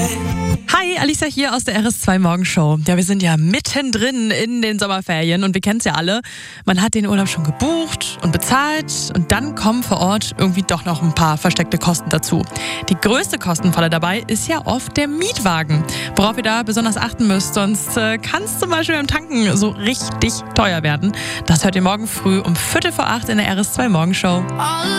Hi, Alicia hier aus der RS2 Morgenshow. Ja, wir sind ja mittendrin in den Sommerferien und wir kennen es ja alle. Man hat den Urlaub schon gebucht und bezahlt und dann kommen vor Ort irgendwie doch noch ein paar versteckte Kosten dazu. Die größte Kostenfalle dabei ist ja oft der Mietwagen. Worauf ihr da besonders achten müsst, sonst kann es zum Beispiel beim Tanken so richtig teuer werden. Das hört ihr morgen früh um 7:45 in der RS2 Morgenshow.